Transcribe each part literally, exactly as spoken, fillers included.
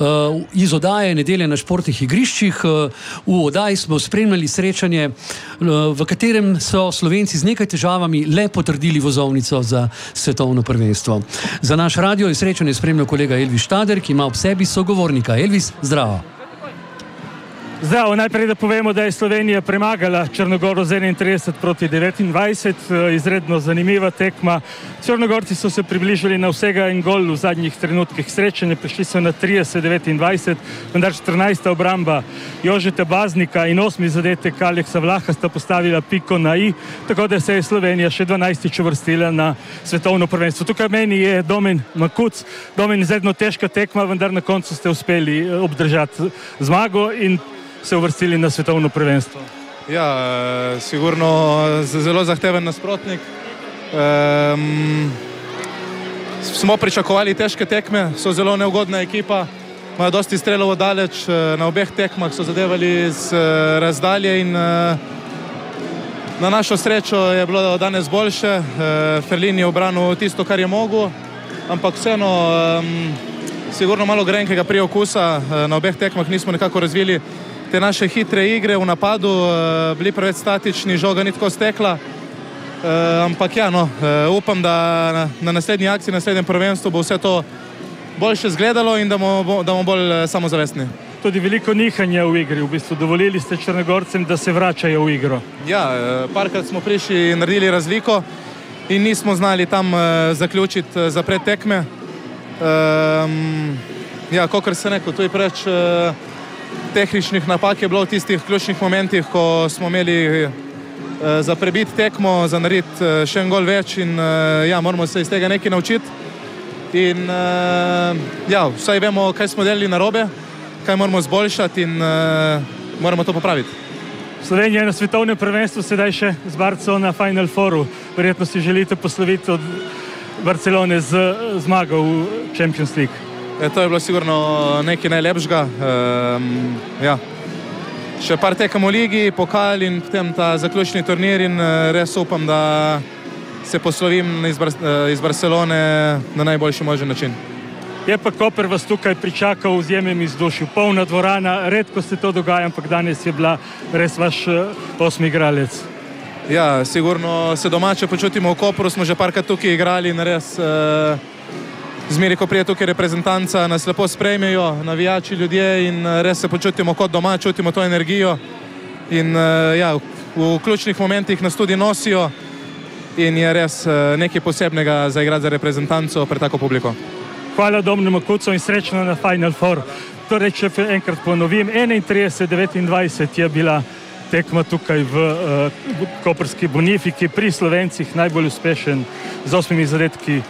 iz oddaje Nedelja na športnih igriščih. V oddaji smo spremljali srečanje, v katerem so Slovenci z nekaj težavami le potrdili vozovnico za svetovno prvenstvo. Za naš radio je srečanje spremljal kolega Elvis Štader, ki ima ob sebi sogovornika. Elvis, zdravo. Zdravo, najprej da povemo, da je Slovenija premagala Črnogoro z enaintrideset proti devetindvajset, izredno zanimiva tekma. Črnogorci so se približali na vsega en gol v zadnjih trenutkih srečanja, prišli so na trideset devetindvajset, vendar štirinajsta obramba Jožeta Baznika in osmi zadetek Aleksa Vlaha sta postavila piko na i, tako da se je Slovenija še dvanajstič uvrstila na svetovno prvenstvo. Tukaj meni je Domen Makuc. Domen, izredno težka tekma, vendar na koncu ste uspeli obdržati zmago in se uvrstili na svetovno prvenstvo. Ja, sigurno zelo zahteven nasprotnik. Um, smo pričakovali težke tekme, so zelo neugodna ekipa, imajo dosti strelov daleč, na obeh tekmah so zadevali z razdalje in na našo srečo je bilo danes boljše. Ferlin je obranil tisto, kar je mogel, ampak vseeno um, sigurno malo grenkega priokusa, na obeh tekmah nismo nekako razvili te naše hitre igre v napadu, bili preveč statični, žoga ni tako stekla, ampak ja, no, upam, da na naslednji akciji, na naslednjem prvenstvu bo vse to boljše zgledalo in da bomo, da bomo bolj samozavestni. Tudi veliko nihanja v igri, v bistvu dovolili ste Črnogorcem, da se vračajo v igro. Ja, parkrat smo prišli in naredili razliko in nismo znali tam zaključiti zapret tekme. Ja, kakor se neko, tu je preč tehničnih napak je bilo v tistih ključnih momentih, ko smo imeli za prebiti tekmo, za narediti še en gol več in ja, moramo se iz tega nekaj naučiti. In ja, vsaj vemo, kaj smo delali narobe, kaj moramo zboljšati in moramo to popraviti. Slovenija je na svetovnem prvenstvu sedaj še z Barco na Final Fouru. Verjetno si želite posloviti od Barcelone z zmago v Champions League. E, to je bilo sigurno nekaj najlepšega. Um, ja. Še par tekem v ligi, pokal in potem ta zaključni turnir in res upam, da se poslovim iz, Bar iz Barcelone na najboljši možen način. Je pa Koper vas tukaj pričakal v izjemnem vzdušju, polna dvorana, redko se to dogaja, ampak danes je bila res vaš osmi igralec. Ja, sigurno se domače počutimo v Kopru, smo že parkrat tukaj igrali in res uh, zmeri, ko prije tukaj reprezentanca, nas lepo sprejmejo, navijači ljudje in res se počutimo kot doma, čutimo to energijo in ja, v ključnih momentih nas tudi nosijo in je res nekaj posebnega za igrati za reprezentanco pred tako publiko. Hvala Domnu Makucu in srečno na Final Four. Torej, če enkrat ponovim, enaintrideset devetindvajset je bila tekma tukaj v uh, koprski Bonifiki, pri Slovencih najbolj uspešen z osmimi zadetki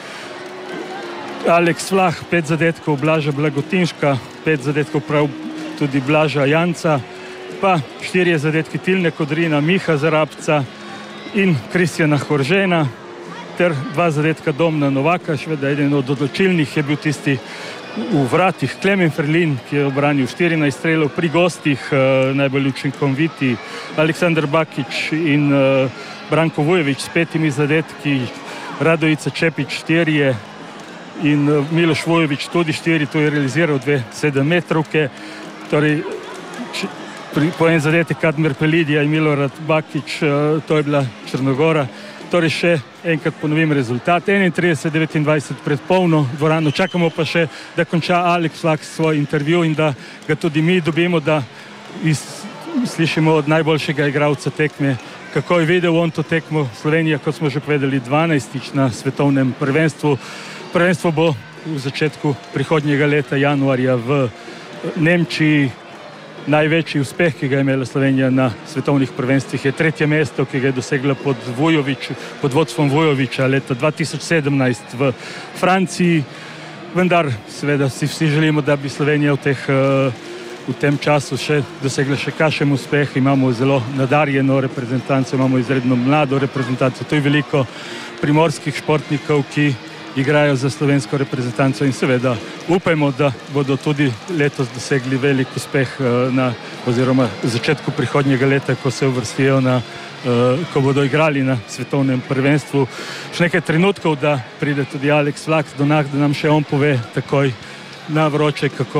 Aleks Vlah, pet zadetkov Blaža Blagotinška, pet zadetkov prav tudi Blaža Janca, pa štirje zadetki Tilne Kodrina, Miha Zarabca in Kristjana Horžena, ter dva zadetka Domna Novaka, šveda eden od odločilnih je bil tisti v vratih Klemen Ferlin, ki je obranil štirinajst strelov, pri gostih uh, najbolj učinkoviti Aleksandar Bakić in uh, Branko Vujović s petimi zadetki, Radojica Čepić štirje, in Miloš Vujović tudi štiri, to je realiziral dve sedemmetrovke, torej pri, po en zadetek Admir Pelidija in Milorad Bakić, to je bila Črnogora. Torej še enkrat ponovim rezultat, enaintrideset devetindvajset pred polno dvorano, čakamo pa še, da konča Aleks Vlah svoj intervju in da ga tudi mi dobimo, da iz, slišimo od najboljšega igralca tekme, kako je videl on to tekmo. Slovenija, kot smo že povedali, dvanajstič na svetovnem prvenstvu. Prvenstvo bo v začetku prihodnjega leta, januarja v Nemčiji. Največji uspeh, ki ga je imela Slovenija na svetovnih prvenstvih, je tretje mesto, ki ga je dosegla pod, Vujović, pod vodstvom Vujovića leta dva tisoč sedemnajst v Franciji. Vendar seveda si vsi želimo, da bi Slovenija v, teh, v tem času še dosegla še kakšen uspeh. Imamo zelo nadarjeno reprezentanco, imamo izredno mlado reprezentanco, to je veliko primorskih športnikov, ki igrajo za slovensko reprezentanco in seveda upajmo, da bodo tudi letos dosegli velik uspeh na, oziroma začetku prihodnjega leta, ko se uvrstijo na, ko bodo igrali na svetovnem prvenstvu. Še nekaj trenutkov, da pride tudi Aleks Vlah do nas, da nam še on pove takoj na vroče, kako